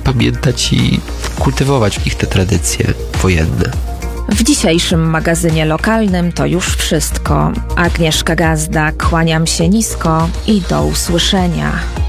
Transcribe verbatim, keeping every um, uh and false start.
pamiętać i kultywować w nich te tradycje wojenne. W dzisiejszym magazynie lokalnym to już wszystko. Agnieszka Gazda, kłaniam się nisko i do usłyszenia.